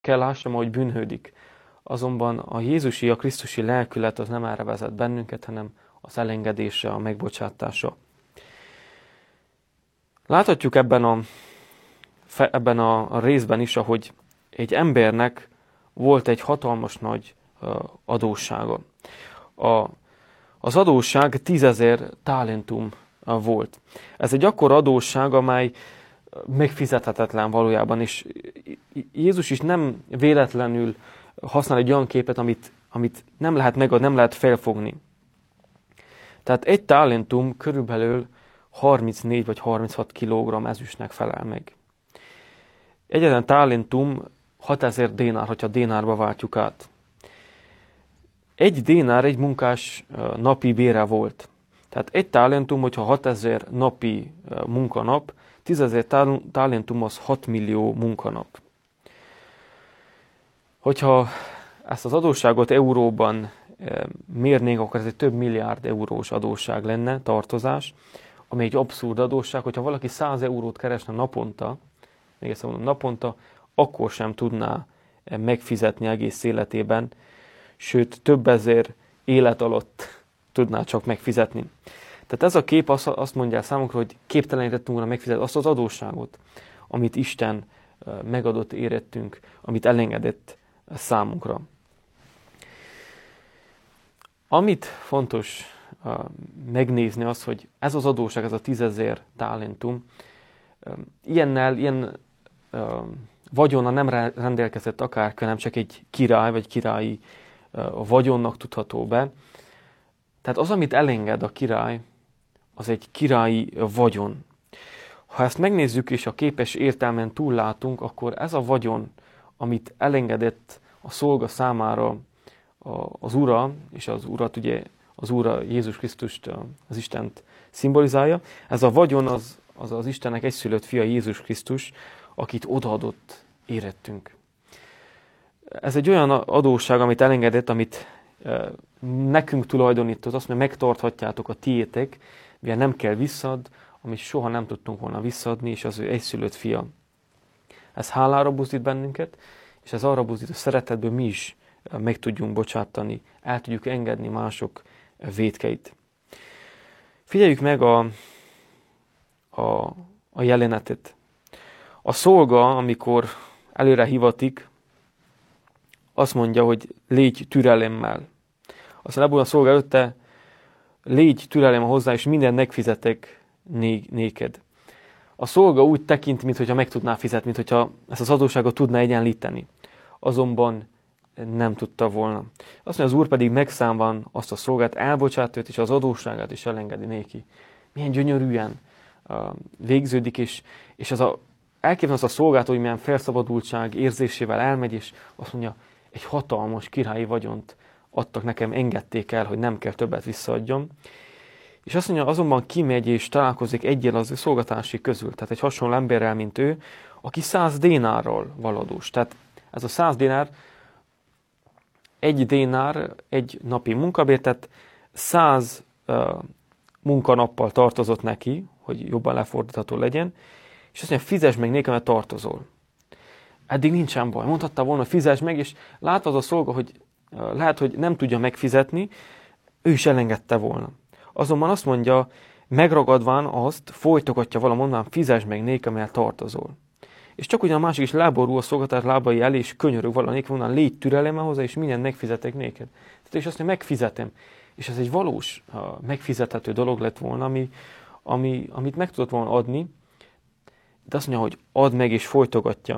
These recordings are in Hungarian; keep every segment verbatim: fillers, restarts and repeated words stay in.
kell lássam, hogy bűnhődik. Azonban a Jézusi, a Krisztusi lelkület az nem erre vezet bennünket, hanem az elengedésre, a megbocsátása. Láthatjuk ebben a, ebben a részben is, ahogy egy embernek volt egy hatalmas nagy adóssága. A, az adósság tízezer talentum volt. Ez egy akkora adósság, amely megfizethetetlen valójában, és Jézus is nem véletlenül használ egy olyan képet, amit, amit nem lehet megadni, nem lehet felfogni. Tehát egy talentum körülbelül harmincnégy vagy harminchat kilogramm ezüstnek felel meg. Egyetlen talentum hatezer dénár, hogyha dénárba váltjuk át. Egy dénár egy munkás napi bére volt. Tehát egy talentum, hogyha hatezer napi munkanap, tízezer talentum az hat millió munkanap. Hogyha ezt az adósságot euróban mérnénk, akkor ez egy több milliárd eurós adósság lenne, tartozás, ami egy abszurd adósság, hogyha valaki száz eurót keresne naponta, még ezt mondom, naponta, akkor sem tudná megfizetni egész életében, sőt, több ezer élet alatt tudná csak megfizetni. Tehát ez a kép azt mondja számunkra, hogy képtelenítettünk volna megfizetni azt az adósságot, amit Isten megadott érettünk, amit elengedett számunkra. Amit fontos megnézni az, hogy ez az adósság, ez a tízezer talentum, ilyennel, ilyen vagyonnal nem rendelkezett akárki, hanem csak egy király vagy királyi vagyonnak tudható be. Tehát az, amit elenged a király, az egy királyi vagyon. Ha ezt megnézzük és a képes értelmen túllátunk, akkor ez a vagyon, amit elengedett a szolga számára az Ura, és az Urat ugye az Ura Jézus Krisztust, az Istent szimbolizálja, ez a vagyon az az, az Istennek egyszülött fia Jézus Krisztus, akit odaadott érettünk. Ez egy olyan adósság, amit elengedett, amit nekünk tulajdonított, azt mondja, megtarthatjátok a tiétek, mivel nem kell visszad, amit soha nem tudtunk volna visszadni, és az ő egyszülött fia. Ez hálára buzdít bennünket, és ez arra buzdít, hogy szeretetből mi is meg tudjunk bocsátani, el tudjuk engedni mások vétkeit. Figyeljük meg a, a, a jelenetet. A szolga, amikor előre hivatik, azt mondja, hogy légy türelemmel. Aztán ebből a szolga előtte, légy türelemmel hozzá, és minden megfizetek né- néked. A szolga úgy tekint, mintha meg tudná fizetni, mintha ezt az adósságot tudná egyenlíteni. Azonban nem tudta volna. Azt mondja, az Úr pedig megszámvan azt a szolgát, elbocsátja és az adósságát is elengedi néki. Milyen gyönyörűen uh, végződik, és, és az a, elképzelem azt a szolgát, hogy milyen felszabadultság érzésével elmegy, és azt mondja, egy hatalmas királyi vagyont adtak nekem, engedték el, hogy nem kell többet visszaadjam. És azt mondja, azonban kimegy és találkozik egyel az ő szolgatási közül, tehát egy hasonló emberrel, mint ő, aki száz dénárral valadós. Tehát ez a száz dénár, egy dénár, egy napi munkabér, tehát száz uh, munkanappal tartozott neki, hogy jobban lefordítható legyen, és azt mondja, fizess meg nékem, mert tartozol. Eddig nincsen baj. Mondhatta volna, hogy fizess meg, és látva az a szolga, hogy uh, lehet, hogy nem tudja megfizetni, ő is elengedte volna. Azonban azt mondja, megragadván azt, folytogatja valamondán, fizess meg nékem, mert tartozol. És csak ugyan a másik is láborul a szolgatás lábai elé, és könyörög valanék, mondan, légy türelemmel hozzá, és mindent megfizetek néked. Tehát és azt mondja, megfizetem. És ez egy valós, uh, megfizethető dolog lett volna, ami, ami, amit meg tudott volna adni, de azt mondja, hogy add meg, és folytogatja.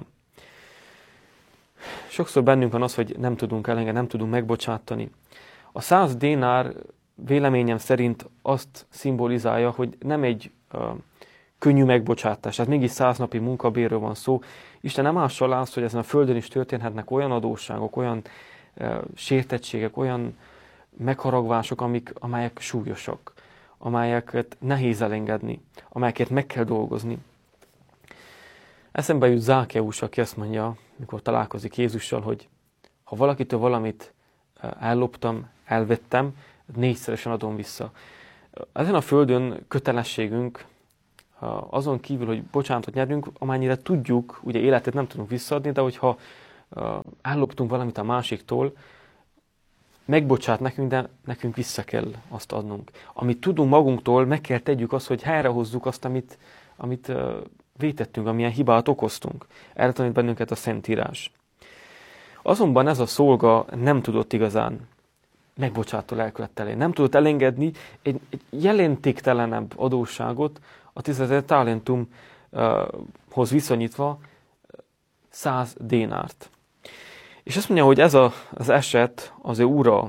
Sokszor bennünk van az, hogy nem tudunk elengedni, nem tudunk megbocsátani. A száz dénár véleményem szerint azt szimbolizálja, hogy nem egy uh, könnyű megbocsátás, tehát mégis száz napi munkabérről van szó. Isten nem mással látsz, hogy ezen a földön is történhetnek olyan adósságok, olyan uh, sértettségek, olyan megharagvások, amik, amelyek súlyosak, amelyeket nehéz elengedni, amelyeket meg kell dolgozni. Eszembe jut Zákeus, aki azt mondja, mikor találkozik Jézussal, hogy ha valakitől valamit elloptam, elvettem, négyszeresen adom vissza. Ezen a földön kötelességünk, azon kívül, hogy bocsánatot nyerünk, amennyire tudjuk, ugye életet nem tudunk visszaadni, de hogyha elloptunk valamit a másiktól, megbocsát nekünk, de nekünk vissza kell azt adnunk. Amit tudunk magunktól, meg kell tegyük azt, hogy helyrehozzuk azt, amit, amit vétettünk, amilyen hibát okoztunk. Erre tanít bennünket a Szentírás. Azonban ez a szolga nem tudott igazán megbocsátó lelkület elé. Nem tudott elengedni egy, egy jelentéktelenebb adósságot a tízezer talentumhoz viszonyítva száz dénárt. És azt mondja, hogy ez a, az eset az ő ura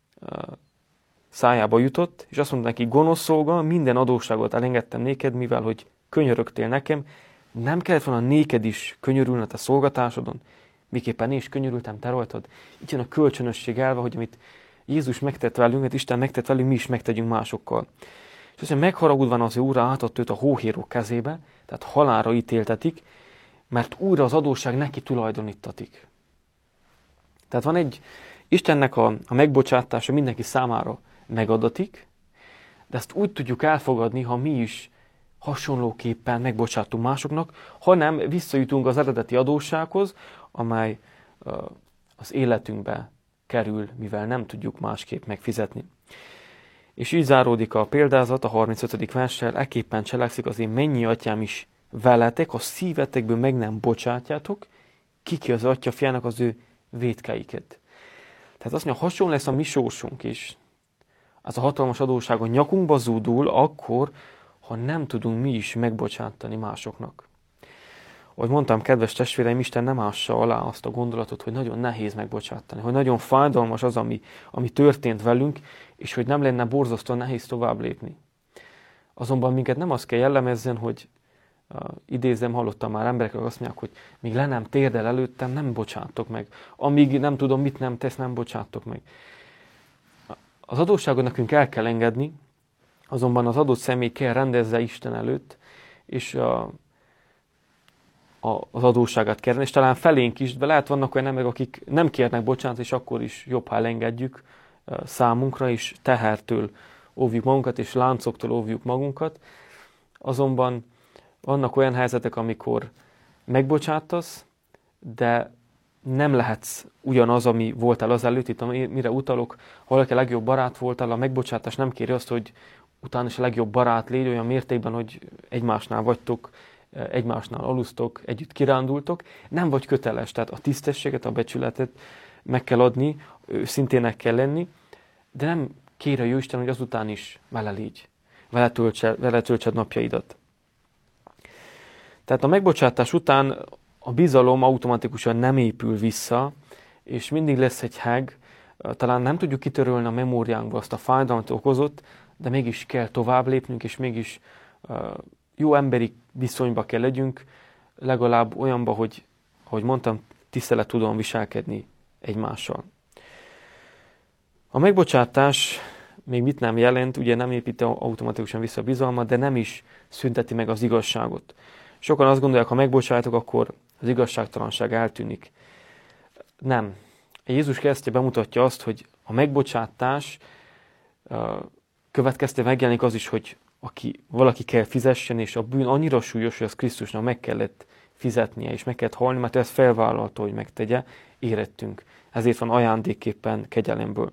szájába jutott, és azt mondta neki, gonosz szolga, minden adósságot elengedtem néked, mivel hogy könyörögtél nekem, nem kellett volna néked is könyörülni a te szolgatásodon, miképpen én is könyörültem te rajtad. Itt jön a kölcsönösség elve, hogy amit Jézus megtett velünk, amit Isten megtett velünk, mi is megtegyünk másokkal. És azt mondja, megharagudván az ő ura átadta őt a hóhérok kezébe, tehát halálra ítéltetik, mert újra az adósság neki tulajdonítatik. Tehát van egy, Istennek a, a megbocsátása mindenki számára megadatik, de ezt úgy tudjuk elfogadni, ha mi is hasonlóképpen megbocsátunk másoknak, hanem visszajutunk az eredeti adóssághoz, amely uh, az életünkbe kerül, mivel nem tudjuk másképp megfizetni. És így záródik a példázat a harmincötödik verssel, ekképpen cselekszik az én mennyi atyám is veletek, a szívetekből meg nem bocsátjátok, kiki az atya fiának az ő vétkeiket. Tehát azt mondja, hasonló lesz a mi sorsunk is. Az a hatalmas adósság a nyakunkba zúdul, akkor, ha nem tudunk mi is megbocsátani másoknak. Ahogy mondtam, kedves testvéreim, Isten nem ássa alá azt a gondolatot, hogy nagyon nehéz megbocsátani, hogy nagyon fájdalmas az, ami, ami történt velünk, és hogy nem lenne borzasztóan nehéz tovább lépni. Azonban minket nem az kell jellemezzen, hogy uh, idézem, hallottam már emberekről, azt mondják, hogy míg le nem térdel előttem, nem bocsátok meg. Amíg nem tudom, mit nem tesz, nem bocsátok meg. Az adósságot nekünk el kell engedni, azonban az adott személy kell rendezze Isten előtt, és uh, az adósságát kérni, és talán felénk is, de lehet vannak olyan emberek, akik nem kérnek bocsánatot, és akkor is jobb, ha elengedjük számunkra, és tehertől óvjuk magunkat, és láncoktól óvjuk magunkat. Azonban vannak olyan helyzetek, amikor megbocsátasz, de nem lehetsz ugyanaz, ami voltál az előtt, itt mire utalok, ha valaki a legjobb barát voltál, a megbocsátás nem kéri azt, hogy utána is a legjobb barát légy olyan mértékben, hogy egymásnál vagytok, egymásnál alusztok, együtt kirándultok, nem vagy köteles, tehát a tisztességet, a becsületet meg kell adni, őszintének kell lenni, de nem kér a Jóisten, hogy azután is vele légy, vele, töltse, vele töltsed napjaidat. Tehát a megbocsátás után a bizalom automatikusan nem épül vissza, és mindig lesz egy heg, talán nem tudjuk kitörölni a memóriánkba azt a fájdalmat okozott, de mégis kell tovább lépnünk, és mégis jó emberi viszonyba kell legyünk, legalább olyanba, hogy, ahogy mondtam, tisztelet tudom viselkedni egymással. A megbocsátás még mit nem jelent, ugye nem építi automatikusan vissza a bizalmat, de nem is szünteti meg az igazságot. Sokan azt gondolják, ha megbocsátok, akkor az igazságtalanság eltűnik. Nem. Jézus keresztje bemutatja azt, hogy a megbocsátás következtében megjelenik az is, hogy aki, valaki kell fizessen, és a bűn annyira súlyos, hogy az Krisztusnak meg kellett fizetnie, és meg kellett halni, mert ezt felvállalta, hogy megtegye, érettünk. Ezért van ajándékképpen kegyelemből.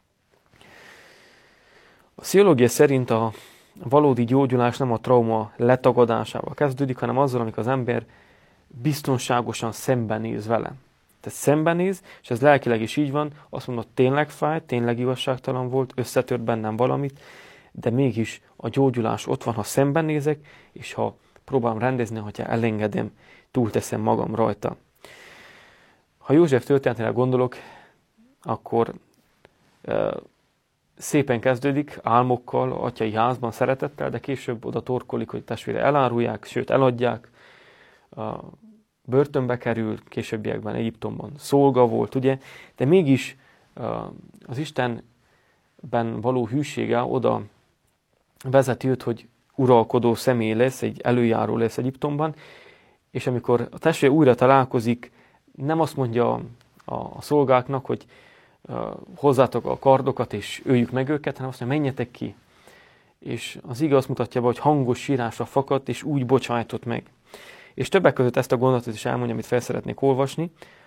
A pszichológia szerint a valódi gyógyulás nem a trauma letagadásával kezdődik, hanem azzal, amikor az ember biztonságosan szembenéz vele. Tehát szembenéz, és ez lelkileg is így van, azt mondod, tényleg fáj, tényleg igazságtalan volt, összetört bennem valamit, de mégis a gyógyulás ott van, ha szembenézek, és ha próbálom rendezni, hogyha elengedem, túlteszem magam rajta. Ha József történetére gondolok, akkor e, szépen kezdődik, álmokkal, atyai házban, szeretettel, de később oda torkolik, hogy testvére elárulják, sőt eladják, a börtönbe kerül, későbbiekben Egyiptomban szolga volt, ugye, de mégis az Istenben való hűsége oda vezeti őt, hogy uralkodó személy lesz, egy előjáró lesz Egyiptomban, és amikor a testvér újra találkozik, nem azt mondja a, a szolgáknak, hogy uh, hozzátok a kardokat, és öljük meg őket, hanem azt mondja, menjetek ki. És az ige azt mutatja be, hogy hangos sírásra fakadt, és úgy bocsájtott meg. És többek között ezt a gondolatot is elmondja, amit fel szeretnék olvasni.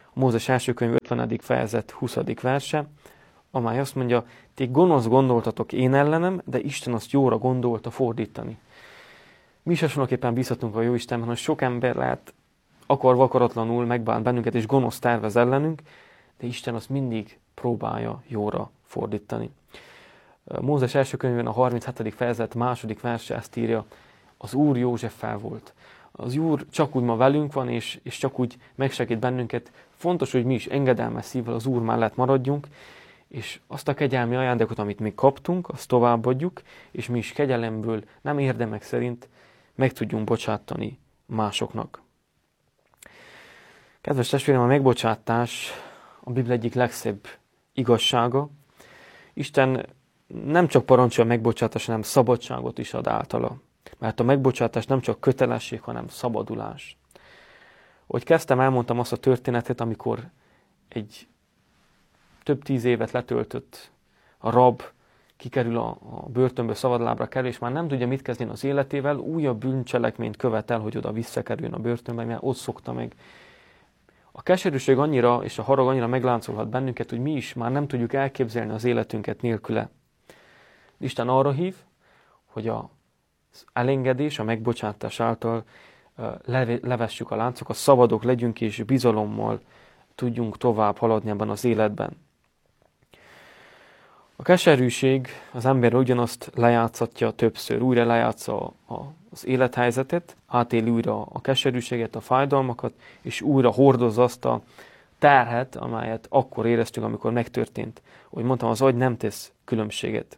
A Mózes első könyv ötvenedik fejezet huszadik verse, amely azt mondja, ti gonosz gondoltatok én ellenem, de Isten azt jóra gondolta fordítani. Mi is hasonlóképpen bízhatunk a Jóistenben, hogy sok ember lehet akarva akaratlanul megbánt bennünket, és gonosz tervez ellenünk, de Isten azt mindig próbálja jóra fordítani. Mózes első könyvben a harminchetedik fejezet második verse ezt írja, az Úr Józseffel volt. Az Úr csak úgy ma velünk van, és, és csak úgy megsegít bennünket. Fontos, hogy mi is engedelmes szívvel az Úr mellett maradjunk, és azt a kegyelmi ajándékot, amit mi kaptunk, azt továbbadjuk, és mi is kegyelemből, nem érdemek szerint meg tudjunk bocsátani másoknak. Kedves testvérem, a megbocsátás a Biblia egyik legszebb igazsága. Isten nem csak parancsol a megbocsátás, hanem szabadságot is ad általa. Mert a megbocsátás nem csak kötelesség, hanem szabadulás. Ahogy kezdtem, elmondtam azt a történetet, amikor egy több tíz évet letöltött a rab kikerül a, a börtönből, szabadlábra kerül, és már nem tudja mit kezdeni az életével, újabb bűncselekményt követel, hogy oda visszakerüljön a börtönbe, mert ott szokta meg. A keserűség annyira, és a harag annyira megláncolhat bennünket, hogy mi is már nem tudjuk elképzelni az életünket nélküle. Isten arra hív, hogy az elengedés, a megbocsátás által levessük a láncokat, szabadok legyünk, és bizalommal tudjunk tovább haladni ebben az életben. A keserűség az ember ugyanazt lejátszatja többször, újra lejátsza az élethelyzetet, átéli újra a keserűséget, a fájdalmakat, és újra hordozza azt a terhet, amelyet akkor éreztünk, amikor megtörtént. Ahogy mondtam, az agy nem tesz különbséget.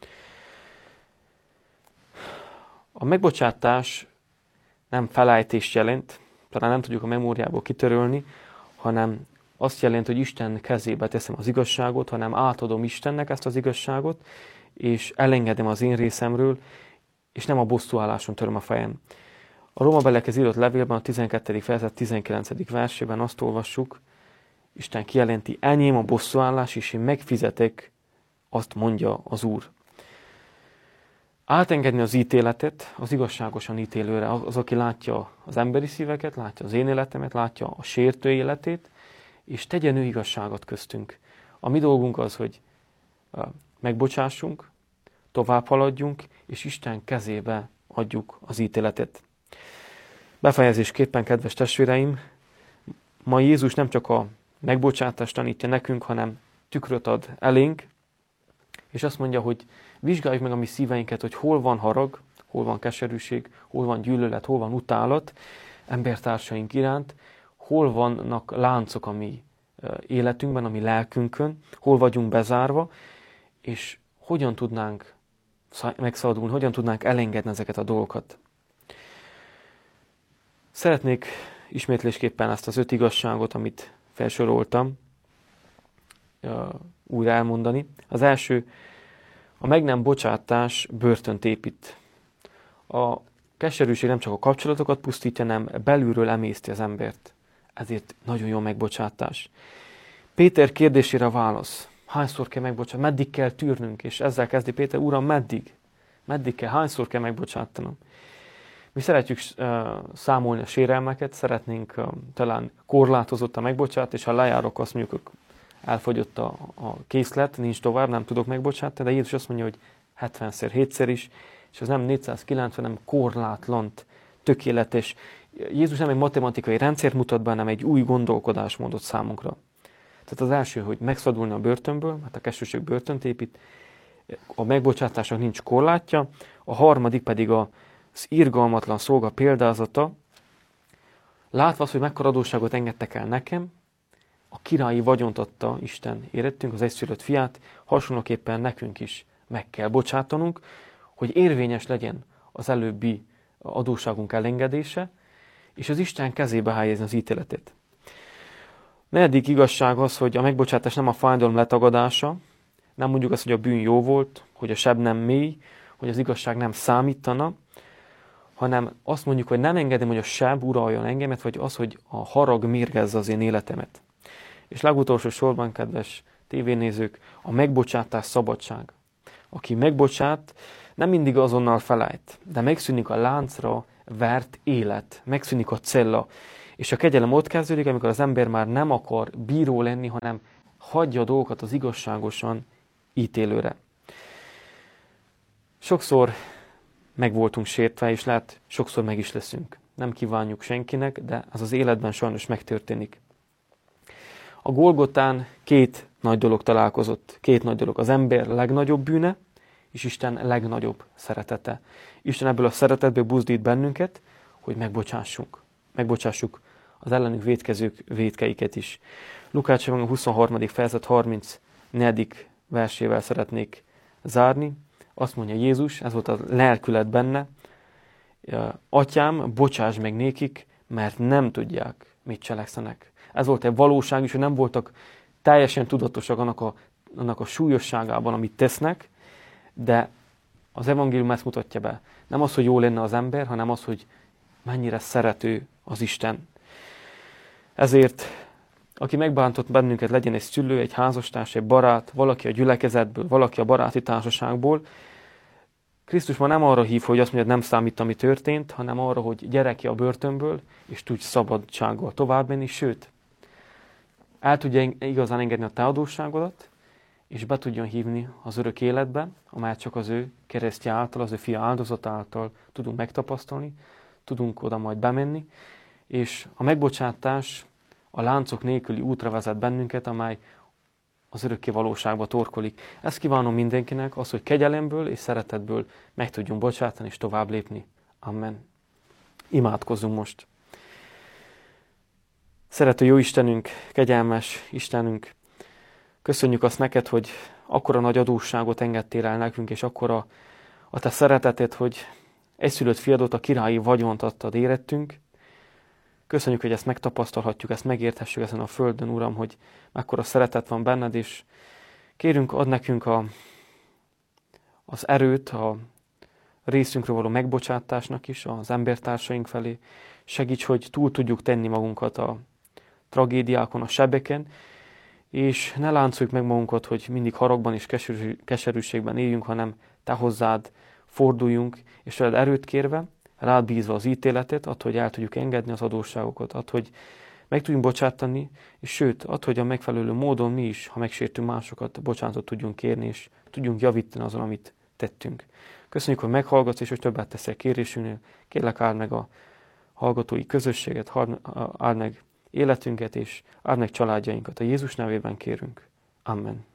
A megbocsátás nem felejtést jelent, talán nem tudjuk a memóriából kitörölni, hanem azt jelenti, hogy Isten kezébe teszem az igazságot, hanem átadom Istennek ezt az igazságot, és elengedem az én részemről, és nem a bosszúálláson töröm a fejem. A Róma belekhez írott levélben a tizenkettedik fejezet tizenkilencedik versében azt olvassuk, Isten kijelenti, enyém a bosszúállás, és én megfizetek, azt mondja az Úr. Átengedni az ítéletet az igazságosan ítélőre, az, aki látja az emberi szíveket, látja az én életemet, látja a sértő életét, és tegyen ő igazságot köztünk. A mi dolgunk az, hogy megbocsássunk, tovább haladjunk, és Isten kezébe adjuk az ítéletet. Befejezésképpen, kedves testvéreim, ma Jézus nem csak a megbocsátást tanítja nekünk, hanem tükröt ad elénk, és azt mondja, hogy vizsgáljuk meg a mi szíveinket, hogy hol van harag, hol van keserűség, hol van gyűlölet, hol van utálat embertársaink iránt, hol vannak láncok a mi életünkben, a mi lelkünkön, hol vagyunk bezárva, és hogyan tudnánk megszabadulni, hogyan tudnánk elengedni ezeket a dolgokat. Szeretnék ismétlésképpen ezt az öt igazságot, amit felsoroltam, újra elmondani. Az első, a meg nem bocsátás börtönt épít. A keserűség nem csak a kapcsolatokat pusztítja, hanem belülről emészti az embert. Ezért nagyon jó megbocsátás. Péter kérdésére a válasz. Hányszor kell megbocsátani? Meddig kell tűrnünk? És ezzel kezdi Péter, Uram, meddig? Meddig kell? Hányszor kell megbocsátanom? Mi szeretjük uh, számolni a sérelmeket, szeretnénk uh, talán korlátozott a megbocsát, és ha lejárok, azt mondjuk, hogy elfogyott a, a készlet, nincs tovább, nem tudok megbocsátani, de Jézus azt mondja, hogy hetvenszer, hétszer is, és az nem négyszázkilencven, hanem korlátlant, tökéletes. Jézus nem egy matematikai rendszert mutat be, hanem egy új gondolkodásmódot számunkra. Tehát az első, hogy megszabadulni a börtönből, mert a keserűség börtönt épít, a megbocsátásnak nincs korlátja, a harmadik pedig az irgalmatlan szolga példázata. Látva azt, hogy mekkora adósságot engedtek el nekem, a királyi vagyont adta Isten érettünk, az egyszülött fiát, hasonlóképpen nekünk is meg kell bocsátanunk, hogy érvényes legyen az előbbi adósságunk elengedése, és az Isten kezébe helyezni az ítéletet. Negyedik igazság az, hogy a megbocsátás nem a fájdalom letagadása, nem mondjuk azt, hogy a bűn jó volt, hogy a seb nem mély, hogy az igazság nem számítana, hanem azt mondjuk, hogy nem engedem, hogy a seb uraljon engemet, vagy az, hogy a harag mérgezze az én életemet. És legutolsó sorban, kedves tévénézők, a megbocsátás szabadság. Aki megbocsát, nem mindig azonnal felejt, de megszűnik a láncra vert élet, megszűnik a cella, És a kegyelem ott kezdődik, amikor az ember már nem akar bíró lenni, hanem hagyja a dolgokat az igazságosan ítélőre. Sokszor meg voltunk sértve, és lehet, sokszor meg is leszünk. Nem kívánjuk senkinek, de ez az életben sajnos megtörténik. A Golgotán két nagy dolog találkozott. Két nagy dolog. Az ember legnagyobb bűne, és Isten legnagyobb szeretete. Isten ebből a szeretetből buzdít bennünket, hogy megbocsássunk. Megbocsássuk az ellenünk vétkezők vétkeiket is. Lukács a huszonharmadik fejezet harmincnegyedik versével szeretnék zárni. Azt mondja Jézus, ez volt a lelkület benne, Atyám, bocsáss meg nékik, mert nem tudják, mit cselekszenek. Ez volt egy valóság is, hogy nem voltak teljesen tudatosak annak a, annak a súlyosságában, amit tesznek, de az evangélium ezt mutatja be. Nem az, hogy jó lenne az ember, hanem az, hogy mennyire szerető az Isten. Ezért, aki megbántott bennünket, legyen egy szülő, egy házastárs, egy barát, valaki a gyülekezetből, valaki a baráti társaságból, Krisztus ma nem arra hív, hogy azt mondja, nem számít, ami történt, hanem arra, hogy gyere ki a börtönből, és tudj szabadsággal tovább menni, sőt, el tudja igazán engedni a te adósságodat, és be tudjon hívni az örök életbe, amelyet csak az ő keresztje által, az ő fia áldozat által tudunk megtapasztalni, tudunk oda majd bemenni, és a megbocsátás a láncok nélküli útra vezet bennünket, amely az örökké valóságba torkolik. Ezt kívánom mindenkinek, az, hogy kegyelemből és szeretetből meg tudjunk bocsátani és tovább lépni. Amen. Imádkozzunk most. Szerető jó Istenünk, kegyelmes Istenünk, köszönjük azt neked, hogy akkora nagy adósságot engedtél el nekünk, és akkora a te szereteted, hogy egyszülött fiadot, a királyi vagyont adtad érettünk. Köszönjük, hogy ezt megtapasztalhatjuk, ezt megérthessük ezen a földön, Uram, hogy mekkora szeretet van benned, és kérünk, ad nekünk a, az erőt, a részünkről való megbocsátásnak is, az embertársaink felé. Segíts, hogy túl tudjuk tenni magunkat a tragédiákon, a sebeken, és ne láncoljuk meg magunkat, hogy mindig haragban és keserűségben éljünk, hanem te hozzád forduljunk, és veled erőt kérve, rád bízva az ítéletet, add, hogy el tudjuk engedni az adósságokat, add, hogy meg tudjunk bocsátani, és sőt, add, hogy a megfelelő módon mi is, ha megsértünk másokat, bocsánatot tudjunk kérni, és tudjunk javítani azon, amit tettünk. Köszönjük, hogy meghallgatsz, és hogy többet teszel kérésünknél. Kérlek, áld meg a hallgatói közösséget, áld meg életünket, és áld meg családjainkat. A Jézus nevében kérünk. Amen.